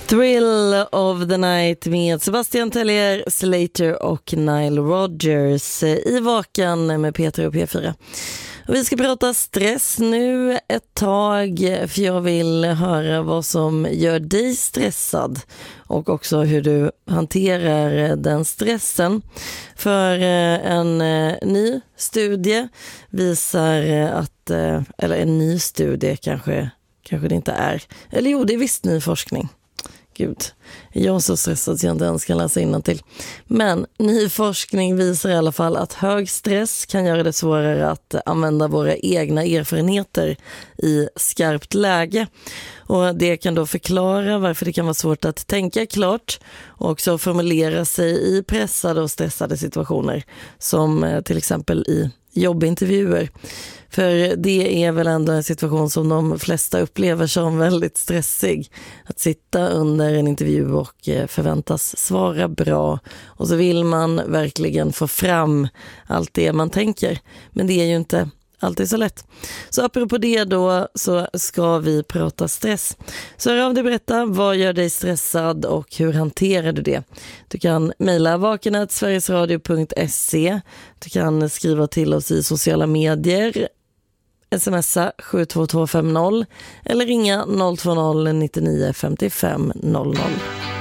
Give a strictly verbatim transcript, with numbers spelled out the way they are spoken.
Thrill of the Night med Sebastian Tellier, Slater och Nile Rodgers i Vaken med Peter och P fyra. Och vi ska prata stress nu ett tag, för jag vill höra vad som gör dig stressad och också hur du hanterar den stressen. För en ny studie visar att, eller en ny studie kanske, kanske det inte är, eller jo, det är visst ny forskning. Gud, jag är så stressad att jag inte ens kan läsa innantill. Men ny forskning visar i alla fall att hög stress kan göra det svårare att använda våra egna erfarenheter i skarpt läge. Och det kan då förklara varför det kan vara svårt att tänka klart och också formulera sig i pressade och stressade situationer, som till exempel i jobbintervjuer. För det är väl ändå en situation som de flesta upplever som väldigt stressig. Att sitta under en intervju och förväntas svara bra. Och så vill man verkligen få fram allt det man tänker. Men det är ju inte alltid så lätt. Så apropå det då, så ska vi prata stress. Så hör av dig, berätta, vad gör dig stressad och hur hanterar du det? Du kan mejla vaken snabel-a sverigesradio punkt se. Du kan skriva till oss i sociala medier, smsa sju två två fem noll eller ringa noll två noll nio nio fem fem noll noll.